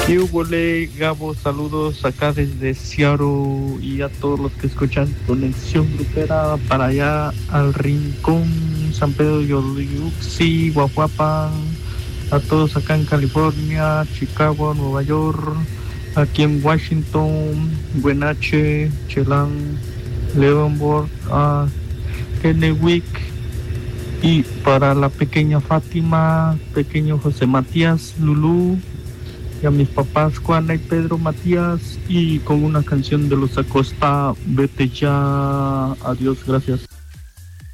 Yubole, Gabo, saludos acá desde Seattle y a todos los que escuchan Conexión Grupera para allá al Rincón, San Pedro Yoliuxi, Guajuapan, a todos acá en California, Chicago, Nueva York, aquí en Washington, Buenache, Chelan, Leavenworth, Kennewick, y para la pequeña Fátima, pequeño José Matías, Lulú, y a mis papás Juana y Pedro Matías, y con una canción de los Acosta, Vete ya, adiós, gracias.